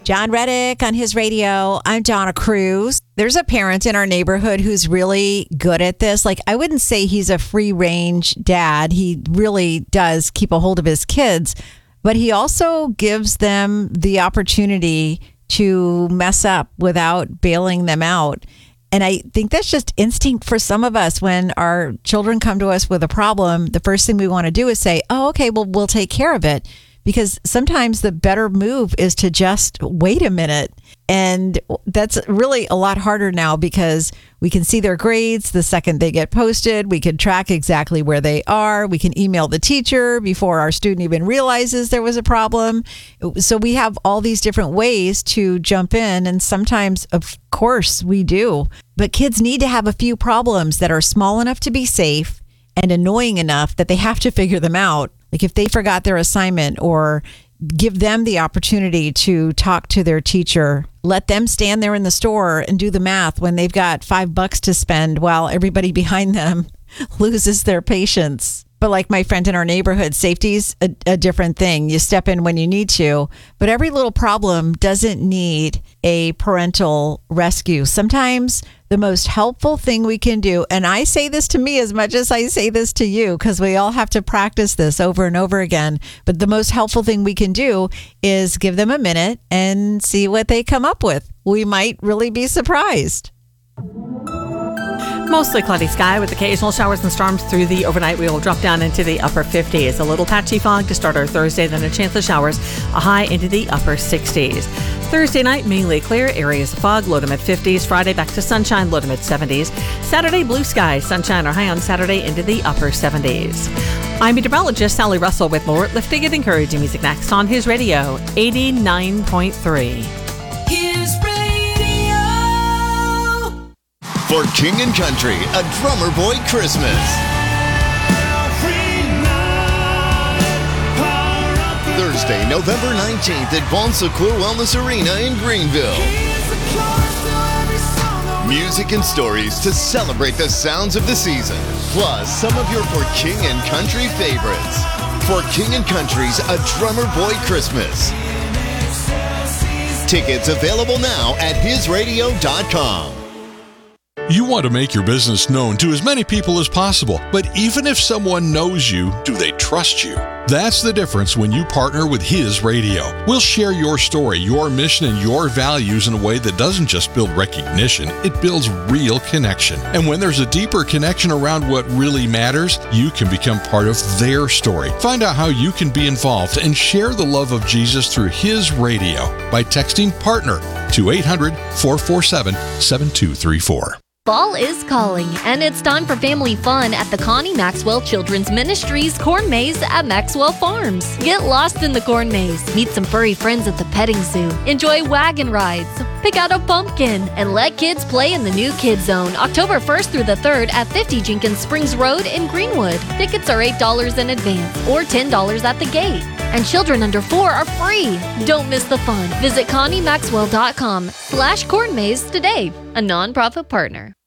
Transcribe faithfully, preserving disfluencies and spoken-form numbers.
John Reddick on his radio. I'm Donna Cruz. There's a parent in our neighborhood who's really good at this. Like, I wouldn't say he's a free range dad. He really does keep a hold of his kids, but he also gives them the opportunity to mess up without bailing them out. And I think that's just instinct for some of us. When our children come to us with a problem, the first thing we want to do is say, oh, okay, well, we'll take care of it. Because sometimes the better move is to just wait a minute. And that's really a lot harder now because we can see their grades the second they get posted. We can track exactly where they are. We can email the teacher before our student even realizes there was a problem. So we have all these different ways to jump in. And sometimes, of course, we do. But kids need to have a few problems that are small enough to be safe and annoying enough that they have to figure them out. Like if they forgot their assignment, or give them the opportunity to talk to their teacher. Let them stand there in the store and do the math when they've got five bucks to spend while everybody behind them loses their patience. But like my friend in our neighborhood, safety's a, a different thing. You step in when you need to, but every little problem doesn't need a parental rescue. Sometimes the most helpful thing we can do, and I say this to me as much as I say this to you, because we all have to practice this over and over again, but the most helpful thing we can do is give them a minute and see what they come up with. We might really be surprised. Mostly cloudy sky with occasional showers and storms through the overnight. We will drop down into the upper fifties. A little patchy fog to start our Thursday, then a chance of showers, a high into the upper sixties. Thursday night, mainly clear, areas of fog, low to mid fifties. Friday, back to sunshine, low to mid seventies. Saturday, blue skies, sunshine or high on Saturday into the upper seventies. I'm meteorologist Sally Russell with more lifting and encouraging music next on His Radio eighty-nine point three. His Radio. For King and Country, a Drummer Boy Christmas. Thursday, November nineteenth at Bon Secours Wellness Arena in Greenville. Music and stories to celebrate the sounds of the season, plus some of your For King and Country favorites. For King and Country's A Drummer Boy Christmas. Tickets available now at his radio dot com. You want to make your business known to as many people as possible, but even if someone knows you, do they trust you? That's the difference when you partner with His Radio. We'll share your story, your mission, and your values in a way that doesn't just build recognition, it builds real connection. And when there's a deeper connection around what really matters, you can become part of their story. Find out how you can be involved and share the love of Jesus through His Radio by texting PARTNER to eight hundred, four four seven, seven two three four. Fall is calling, and it's time for family fun at the Connie Maxwell Children's Ministries Corn Maze at Maxwell Farms. Get lost in the corn maze, meet some furry friends at the petting zoo, enjoy wagon rides, pick out a pumpkin, and let kids play in the new Kids Zone October first through the third at fifty Jenkins Springs Road in Greenwood. Tickets are eight dollars in advance or ten dollars at the gate. And children under four are free. Don't miss the fun. Visit connie maxwell dot com slash corn maze today, a nonprofit partner.